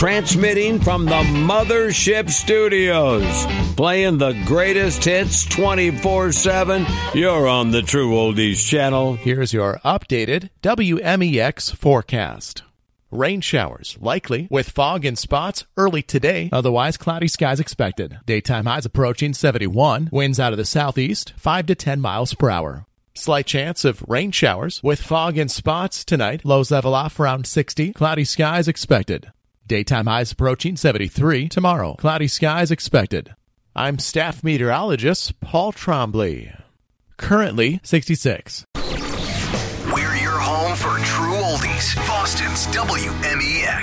transmitting from the Mothership Studios, playing the greatest hits 24/7. You're on the True Oldies channel. Here's your updated WMEX forecast. Rain showers likely with fog and spots early today. Otherwise, cloudy skies expected. Daytime highs approaching 71. Winds out of the southeast, 5 to 10 miles per hour. Slight chance of rain showers with fog and spots tonight. Lows level off around 60. Cloudy skies expected. Daytime highs approaching 73. Tomorrow, cloudy skies expected. I'm staff meteorologist Paul Trombley. Currently 66. We're your home for True Oldies, Boston's WMEX.